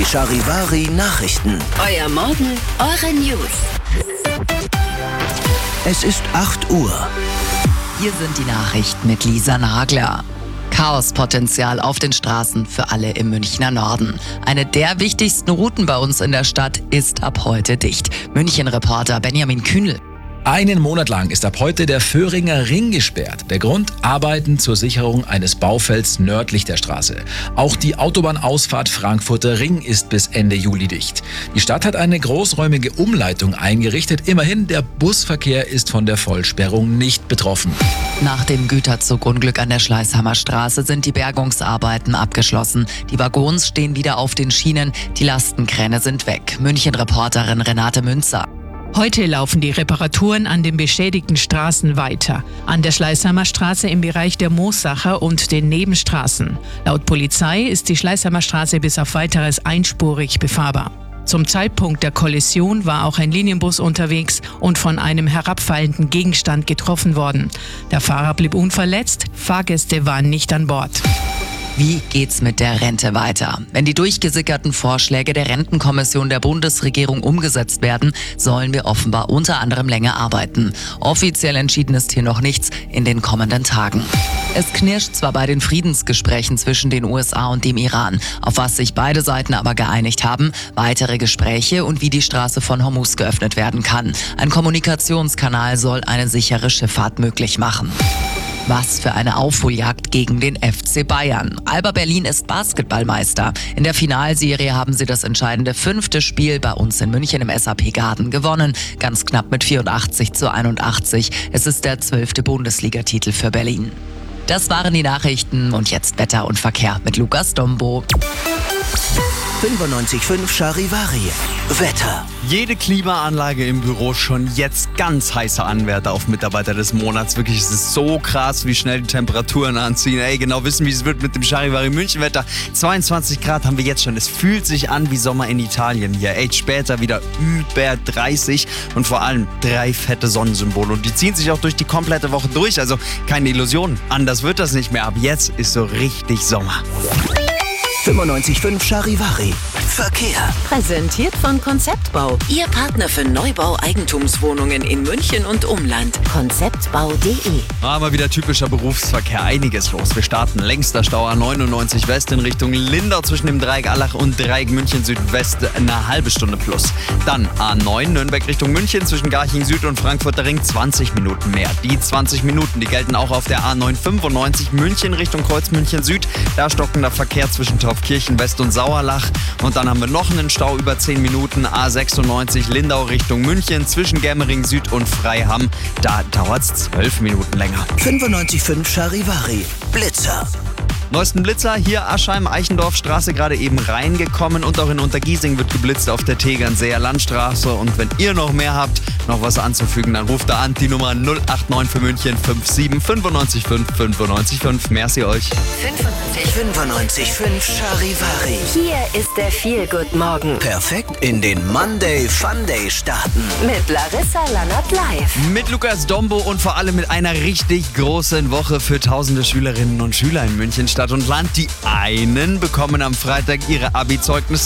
Charivari Nachrichten. Euer Morgen, eure News. Es ist 8 Uhr. Hier sind die Nachrichten mit Lisa Nagler. Chaospotenzial auf den Straßen für alle im Münchner Norden. Eine der wichtigsten Routen bei uns in der Stadt ist ab heute dicht. München-Reporter Benjamin Kühnel. Einen Monat lang ist ab heute der Vöhringer Ring gesperrt. Der Grund: Arbeiten zur Sicherung eines Baufelds nördlich der Straße. Auch die Autobahnausfahrt Frankfurter Ring ist bis Ende Juli dicht. Die Stadt hat eine großräumige Umleitung eingerichtet. Immerhin, der Busverkehr ist von der Vollsperrung nicht betroffen. Nach dem Güterzugunglück an der Schleißheimer Straße sind die Bergungsarbeiten abgeschlossen. Die Waggons stehen wieder auf den Schienen, die Lastenkräne sind weg. München-Reporterin Renate Münzer. Heute laufen die Reparaturen an den beschädigten Straßen weiter. An der Schleißheimer Straße im Bereich der Moossacher und den Nebenstraßen. Laut Polizei ist die Schleißheimer Straße bis auf Weiteres einspurig befahrbar. Zum Zeitpunkt der Kollision war auch ein Linienbus unterwegs und von einem herabfallenden Gegenstand getroffen worden. Der Fahrer blieb unverletzt, Fahrgäste waren nicht an Bord. Wie geht's mit der Rente weiter? Wenn die durchgesickerten Vorschläge der Rentenkommission der Bundesregierung umgesetzt werden, sollen wir offenbar unter anderem länger arbeiten. Offiziell entschieden ist hier noch nichts in den kommenden Tagen. Es knirscht zwar bei den Friedensgesprächen zwischen den USA und dem Iran, auf was sich beide Seiten aber geeinigt haben: weitere Gespräche und wie die Straße von Hormuz geöffnet werden kann. Ein Kommunikationskanal soll eine sichere Schifffahrt möglich machen. Was für eine Aufholjagd gegen den FC Bayern. Alba Berlin ist Basketballmeister. In der Finalserie haben sie das entscheidende 5. Spiel bei uns in München im SAP Garden gewonnen. Ganz knapp mit 84-81. Es ist der 12. Bundesligatitel für Berlin. Das waren die Nachrichten und jetzt Wetter und Verkehr mit Lukas Dombo. 95.5 Charivari. Wetter. Jede Klimaanlage im Büro schon jetzt ganz heiße Anwärter auf Mitarbeiter des Monats. Wirklich, es ist so krass, wie schnell die Temperaturen anziehen. Genau wissen, wie es wird mit dem Charivari München Wetter. 22 Grad haben wir jetzt schon. Es fühlt sich an wie Sommer in Italien hier. Später wieder über 30 und vor allem 3 fette Sonnensymbole. Und die ziehen sich auch durch die komplette Woche durch. Also keine Illusion. Anders wird das nicht mehr. Ab jetzt ist so richtig Sommer. 95.5 Charivari. Verkehr. Präsentiert von Konzeptbau. Ihr Partner für Neubau Eigentumswohnungen in München und Umland. Konzeptbau.de. Aber wieder typischer Berufsverkehr. Einiges los. Wir starten längster Stau A99 West in Richtung Lindau zwischen dem Dreieck Allach und Dreieck München Südwest eine halbe Stunde plus. Dann A9 Nürnberg Richtung München zwischen Garching Süd und Frankfurter Ring 20 Minuten mehr. Die 20 Minuten, die gelten auch auf der A995 München Richtung Kreuz München Süd. Da stockender Verkehr zwischen Taufkirchen West und Sauerlach. Und dann haben wir noch einen Stau über 10 Minuten. A96 Lindau Richtung München zwischen Germering Süd und Freiham. Da dauert es 12 Minuten länger. 95.5 Charivari. Blitzer. Neuesten Blitzer hier Aschheim-Eichendorf Straße gerade eben reingekommen und auch in Untergiesing wird geblitzt auf der Tegernseer Landstraße. Und wenn ihr noch mehr habt, noch was anzufügen, dann ruft da an die Nummer 089 für München 57 95 5 95 5. Merci euch. 95.5 Charivari. Hier ist der Feel-Good-Morgen Perfekt in den Monday Funday starten. mit Larissa Lannert live. Mit Lukas Dombo und vor allem mit einer richtig großen Woche für tausende Schülerinnen und Schüler in München Stadt und Land. Die einen bekommen am Freitag ihre Abi-Zeugnisse.